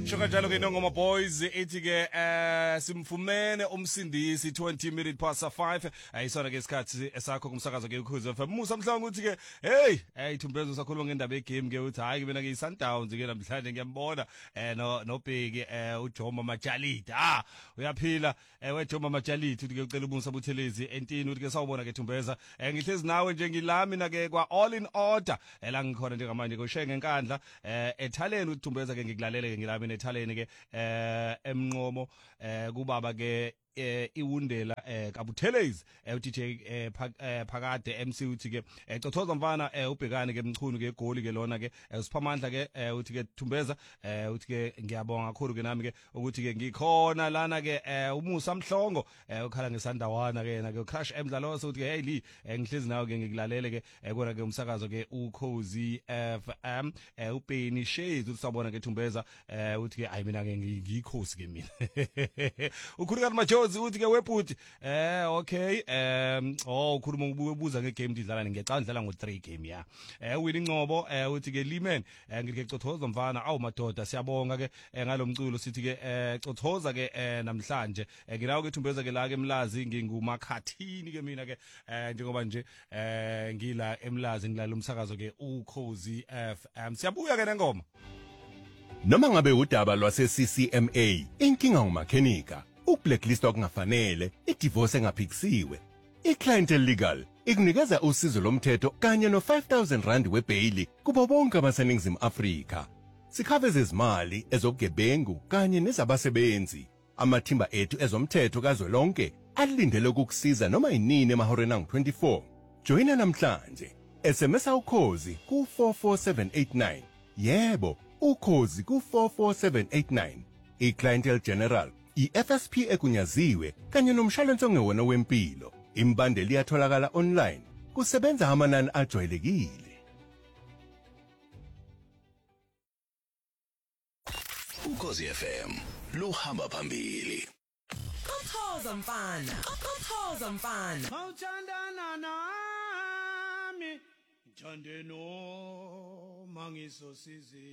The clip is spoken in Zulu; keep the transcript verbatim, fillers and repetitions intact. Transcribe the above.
Shoka njalo ke nongoma boys ethi ke eh simfumene umsindisi twenty minutes past five ayisona ke isikhathi esakho kumsakazo ke ukhuzo F M Musa Mhlanga uthi ke hey hey Thumbeza usakhuluma ngendaba yegame ke uthi hayi mina ke iSundowns ke namhlanje ngiyambona eh no nobheki eh uJoma Majalida ah uyaphila eh weJoma Majalida uthi ke ucela ubunisa buthelezi entini uthi ke sawubona ke Thumbeza eh ngihlezi nawe nje ngilami na ke kwa all in order ela ngikhona njengamanje ko shenge enkandla eh ethaleni uthi Thumbeza ke ngikulalele ke ngilami nethaleni ke eh emnqomo eh kubaba ke eh iwundela eh kabuthelezi eh uthi eh phakade M C uthi ke ecothoza mfana eh ubhekane ke mchunu ke egoli ke lona ke usiphamandla ke uthi ke Thumbeza eh uthi ke ngiyabonga kakhulu ke nami ke ukuthi ke ngikhona lana ke umusa Mhlongo ukhala ngesandawana ke yena ke crash emdlalo uthi ke hey li ngihlezi nawe ke ngikulalele ke kona ke umsakazo ke uKhozi F M uPeni Shades uthi sabona ke Thumbeza uthi ke ayi mina ke ngikhosi ke mina ukhuleka majozi uthi ke webhuti eh okay um oh ukhuluma ukubuza ngegame idlala ngiyacala ndidlala ngo three game ya eh Winnie Ngcobo eh uthi ke Liman ngithi ke cothoza mfana awu madoda siyabonga ke ngalomculo sithi ke eh cothoza ke namhlanje nginawo ke Thumbeza ke la ke Mlazi ngingumakhathini ke mina ke njengoba nje eh ngila eMlazi ngilala umsakazo ke uKhozi F M siyabuya ke nengoma noma ngabe udaba lwase C C M A inkinga umakhenika ukublacklist okungafanele idivorce engaphikisiwe iClientele Legal ikunikeza usizo lomthetho kanye no five thousand rand webail kubo bonke abaseningizimu Afrika sikhaveza izimali ezobugebengu kanye nezabasebenzi amathimba ethu ezomthetho kazwelonke alindele ukukusiza noma inini emahoreni angu twenty-four joina namhlanje S M S uKhozi ku four four seven eight nine yebo uKhozi ku four four seven eight nine iClientele General i-F S P ekunyaziwe kanye nomshwalense ongewona wempilo imbandeli iyatholakala online kusebenza amanani ajwayelekile uKhozi F M luhamba phambili Cothoza mfana Cothoza mfana Mawuthandana nami Njande no mangisosizi